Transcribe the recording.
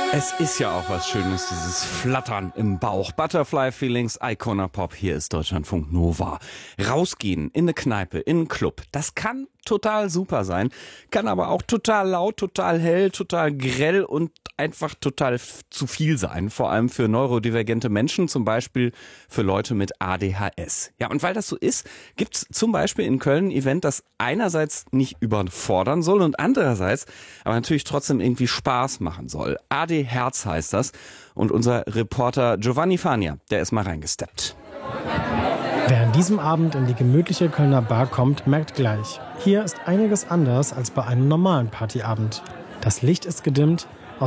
Es ist ja auch was Schönes, dieses Flattern im Bauch. Butterfly Feelings, Icona Pop, hier ist Deutschlandfunk Nova. Rausgehen in eine Kneipe, in einen Club, das kann total super sein, kann aber auch total laut, total hell, total grell und einfach total zu viel sein. Vor allem für neurodivergente Menschen, zum Beispiel für Leute mit ADHS. Ja, und weil das so ist, gibt's zum Beispiel in Köln ein Event, das einerseits nicht überfordern soll und andererseits aber natürlich trotzdem irgendwie Spaß machen soll. AD Herz heißt das. Und unser Reporter Giovanni Fania, der ist mal reingesteppt. Wer an diesem Abend in die gemütliche Kölner Bar kommt, merkt gleich, hier ist einiges anders als bei einem normalen Partyabend. Das Licht ist gedimmt,